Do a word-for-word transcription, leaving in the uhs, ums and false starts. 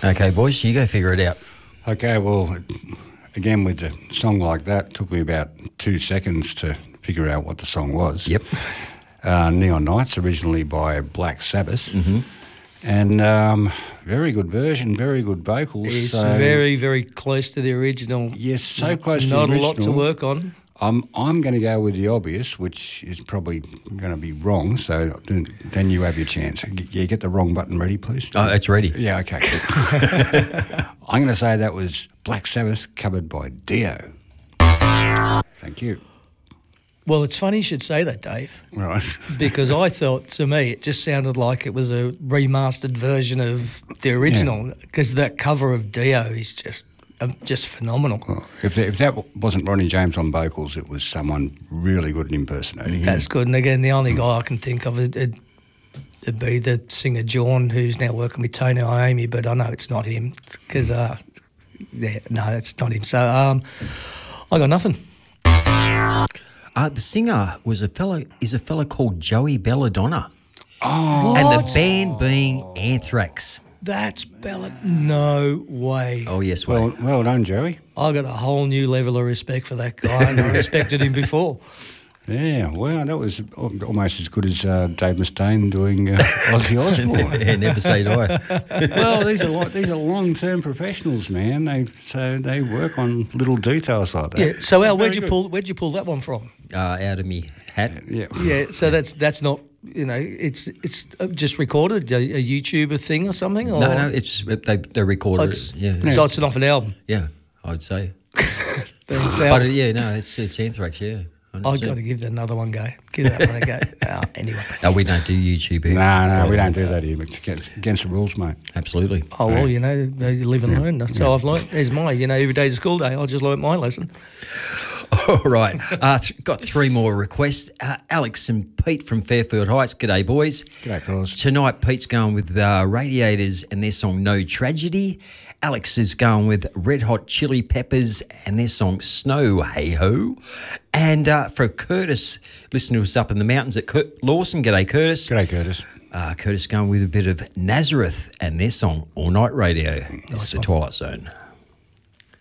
Okay, boys, you go figure it out. Okay, well, again, with a song like that, it took me about two seconds to figure out what the song was. Yep. Uh, Neon Nights, originally by Black Sabbath. Mm-hmm. And um, very good version, very good vocals. It's so, very, very close to the original. Yes, so close to Not the a lot to original. work on. I'm I'm going to go with the obvious, which is probably going to be wrong. So then, then you have your chance. G- Yeah, get the wrong button ready, please. Oh, it's ready. Yeah, okay. Good. I'm going to say that was Black Sabbath, covered by Dio. Thank you. Well, it's funny you should say that, Dave, Right. because I thought, to me, it just sounded like it was a remastered version of the original, because that cover of Dio is just um, just phenomenal. Well, if, if that wasn't Ronnie James on vocals, it was someone really good at impersonating him. That's good. And again, the only guy I can think of would it'd, it'd be the singer John, who's now working with Tony Iommi, but I know it's not him because, uh, yeah, no, it's not him. So um, I got nothing. Uh, the singer was a fellow is a fellow called Joey Belladonna. Oh, And the band being Anthrax. That's Bella. No way. Oh, yes, well, well, well done, Joey. I got a whole new level of respect for that guy, and I respected him before. Yeah, well, that was al- almost as good as uh, Dave Mustaine doing uh, Ozzy Osbourne. yeah, never say die. Well, these are lo- these are long-term professionals, man. They so they work on little details like that. Yeah. So, Al, where'd Very you good. pull where'd you pull that one from? Uh, out of me hat. Yeah. Yeah. So that's that's not you know it's it's just recorded a, a YouTuber thing or something. Or? No, no, it's they they recorded It's, it. Yeah, So it's not an album. yeah, I'd say. Thanks, But Al. uh, yeah, no, it's it's Anthrax. Yeah, one hundred I've percent. got to give that another one go. Give that one a go. Oh, anyway. No, we don't do YouTube here. No, no, we don't do that here. It's against, against the rules, mate. Absolutely. Oh, well, you know, you live and learn. That's how I've learned. There's my, you know, every day's a school day. I just learnt my lesson. All right. Uh, th- got three more requests. Uh, Alex and Pete from Fairfield Heights. G'day, boys. G'day, fellas. Tonight, Pete's going with uh, Radiators and their song No Tragedy. Alex is going with Red Hot Chili Peppers and their song Snow Hey Ho. And uh, for Curtis, listening to us up in the mountains at Cur- Lawson. G'day, Curtis. G'day, Curtis. Uh, Curtis going with a bit of Nazareth and their song All Night Radio. It's the Twilight Zone.